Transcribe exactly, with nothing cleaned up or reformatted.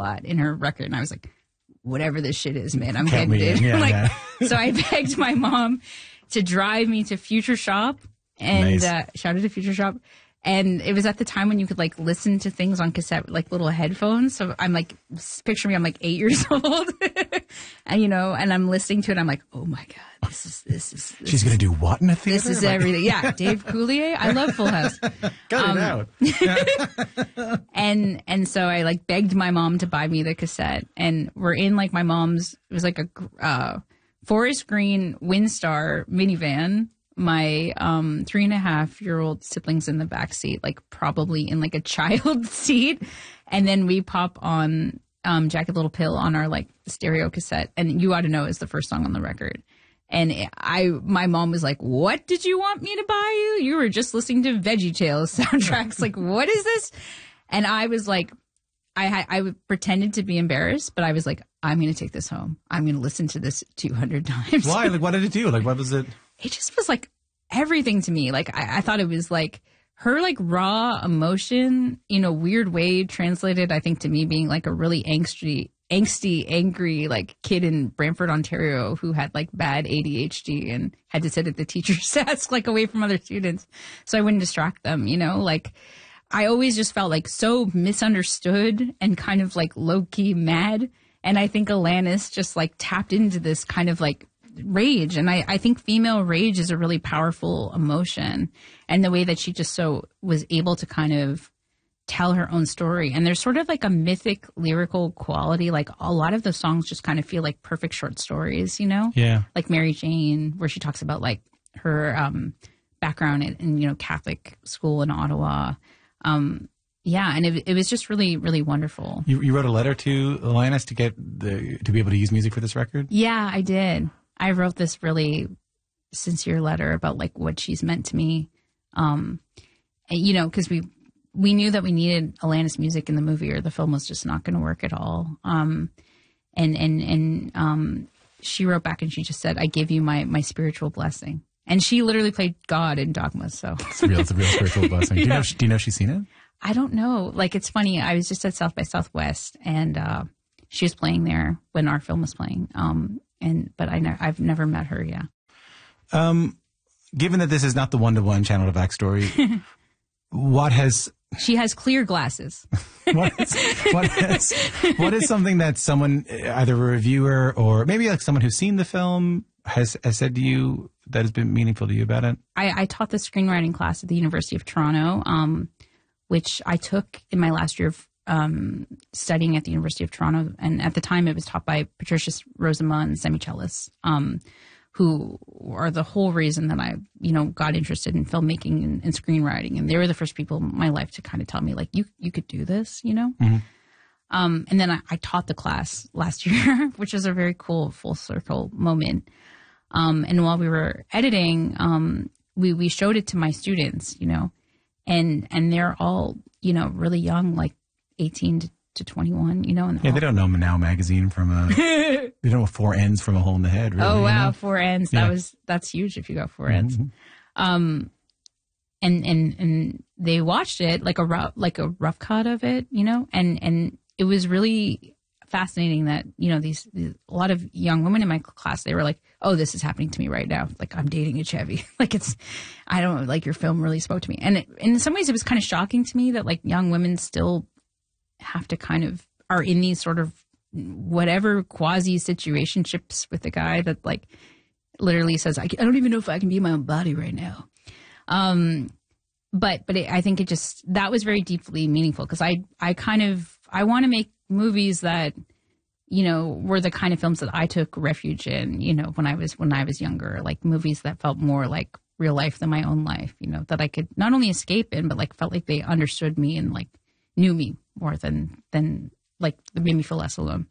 lot in her record. And I was like, whatever this shit is, man, I'm Count getting me it. in. Yeah, like, yeah. So I begged my mom to drive me to Future Shop. And Nice. uh, shout out to Future Shop. And it was at the time when you could like listen to things on cassette, like little headphones. So I'm like, picture me, I'm like eight years old, and you know, and I'm listening to it. I'm like, oh my god, this is this is. This She's is, going to do what in a theater? This is Like- everything. Yeah, Dave Coulier. I love Full House. Cut Um, it out. and and so I like begged my mom to buy me the cassette, and we're in like my mom's. It was like a uh, forest green Windstar minivan. My um three and a half year old siblings in the back seat, like probably in like a child seat, and then we pop on um Jagged Little Pill on our like stereo cassette, and You Ought to Know is the first song on the record. And I, my mom was like, "What did you want me to buy you? You were just listening to Veggie Tales soundtracks. Like, what is this?" And I was like, I, I pretended to be embarrassed, but I was like, "I'm going to take this home. I'm going to listen to this two hundred times." Why? Like, what did it do? Like, what was it? It just was like everything to me. Like, I, I thought it was like her like raw emotion in a weird way translated, I think, to me being like a really angsty, angsty, angry like kid in Brantford, Ontario who had like bad A D H D and had to sit at the teacher's desk like away from other students so I wouldn't distract them, you know, like I always just felt like so misunderstood and kind of like low key mad. And I think Alanis just like tapped into this kind of like rage. And I, I think female rage is a really powerful emotion, and the way that she just so was able to kind of tell her own story. And there's sort of like a mythic lyrical quality. Like a lot of the songs just kind of feel like perfect short stories, you know? Yeah. Like Mary Jane, where she talks about like her um, background in, in, you know, Catholic school in Ottawa. Um, yeah. And it, it was just really, really wonderful. You, you wrote a letter to Alanis to get the to be able to use music for this record? Yeah, I did. I wrote this really sincere letter about like what she's meant to me. Um, and, you know, because we we knew that we needed Alanis music in the movie, or the film was just not going to work at all. Um, and and and um, she wrote back and she just said, "I give you my my spiritual blessing." And she literally played God in Dogma. So It's real. It's a real spiritual blessing. Do you Yeah. know? Do you know she's seen it? I don't know. Like, it's funny. I was just at South by Southwest, and uh, she was playing there when our film was playing. Um, and but I ne- I've never met her. Yeah. Um, given that this is not the one-to-one Channel to backstory, what has She has clear glasses. what is, what is what is something that someone, either a reviewer or maybe like someone who's seen the film, has has said to you that has been meaningful to you about it? I, I taught the screenwriting class at the University of Toronto, um, which I took in my last year of um, studying at the University of Toronto. And at the time, it was taught by Patricia Rosema and semicellists, um, who are the whole reason that I, you know, got interested in filmmaking and, and screenwriting. And they were the first people in my life to kind of tell me, like, you you could do this, you know? Mm-hmm. Um, and then I, I taught the class last year, which is a very cool full circle moment. Um, and while we were editing, um, we, we showed it to my students, you know, and, and they're all, you know, really young, like eighteen to twenty-one, you know. And Yeah, all, they don't know Now magazine from a, they don't know four ends from a hole in the head. Really, oh, you wow. know? Four ends. Yeah. That was, that's huge if you got four ends. Mm-hmm. Um, and, and, and they watched it like a rough, like a rough cut of it, you know, and, and it was really fascinating that, you know, these, these a lot of young women in my class, they were like, "Oh, this is happening to me right now. Like, I'm dating a Chevy." Like, it's, I don't know, like, your film really spoke to me. And it, in some ways it was kind of shocking to me that like young women still have to kind of are in these sort of whatever quasi situationships with a guy that like literally says, I, I don't even know if I can be in my own body right now. Um, but, but it, I think it just, that was very deeply meaningful. Cause I, I kind of, I want to make movies that, you know, were the kind of films that I took refuge in, you know, when I was, when I was younger, like movies that felt more like real life than my own life, you know, that I could not only escape in, but like felt like they understood me and like knew me more than, than like made me feel less alone.